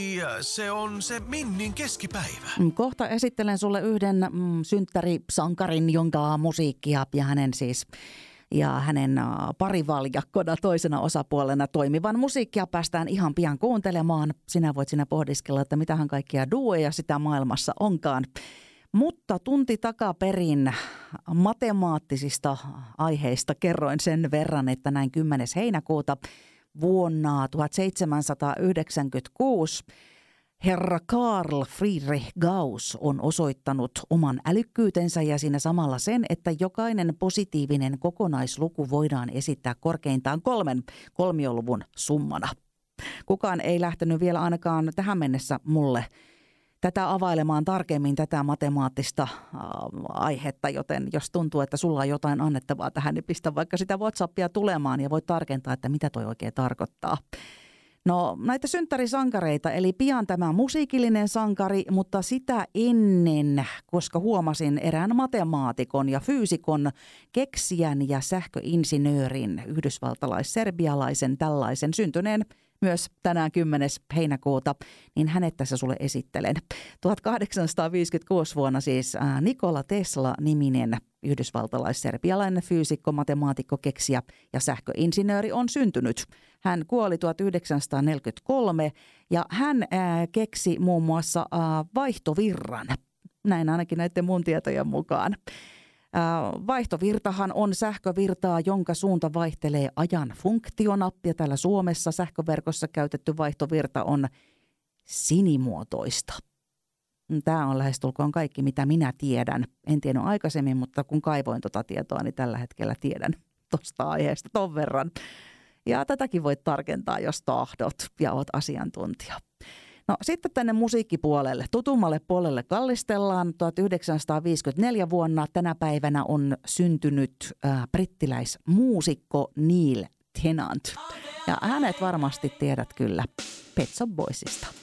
Ja se on se Minnin keskipäivä. Kohta esittelen sulle yhden synttärisankarin, jonka musiikkia ja hänen parivaljakkona toisena osapuolena toimivan musiikkia päästään ihan pian kuuntelemaan. Sinä voit siinä pohdiskella, että mitähän kaikkia duoja sitä maailmassa onkaan. Mutta tunti takaperin matemaattisista aiheista kerroin sen verran, että näin 10. heinäkuuta vuonna 1796 herra Carl Friedrich Gauss on osoittanut oman älykkyytensä ja siinä samalla sen, että jokainen positiivinen kokonaisluku voidaan esittää korkeintaan 3 kolmioluvun summana. Kukaan ei lähtenyt vielä ainakaan tähän mennessä mulle tätä availemaan tarkemmin tätä matemaattista aihetta, joten jos tuntuu, että sulla on jotain annettavaa tähän, niin pistä vaikka sitä WhatsAppia tulemaan ja voit tarkentaa, että mitä toi oikein tarkoittaa. No näitä synttärisankareita, eli pian tämä musiikillinen sankari, mutta sitä ennen, koska huomasin erään matemaatikon ja fyysikon, keksijän ja sähköinsinöörin, yhdysvaltalais-serbialaisen tällaisen syntyneen myös tänään 10. heinäkuuta, niin hänet tässä sulle esittelen. 1856 vuonna siis Nikola Tesla-niminen yhdysvaltalais-serbialainen fyysikko, matemaatikko, keksijä ja sähköinsinööri on syntynyt. Hän kuoli 1943 ja hän keksi muun muassa vaihtovirran, näin ainakin näiden mun tietojen mukaan. Vaihtovirtahan on sähkövirtaa, jonka suunta vaihtelee ajan funktiona ja täällä Suomessa sähköverkossa käytetty vaihtovirta on sinimuotoista. Tämä on lähestulkoon kaikki, mitä minä tiedän. En tiennyt aikaisemmin, mutta kun kaivoin tuota tietoa, niin tällä hetkellä tiedän tuosta aiheesta ton verran. Ja tätäkin voit tarkentaa, jos tahdot ja oot asiantuntija. No sitten tänne musiikkipuolelle, tutummalle puolelle kallistellaan. 1954 vuonna tänä päivänä on syntynyt brittiläismuusikko Neil Tennant. Ja hänet varmasti tiedät kyllä Pet Shop Boysista.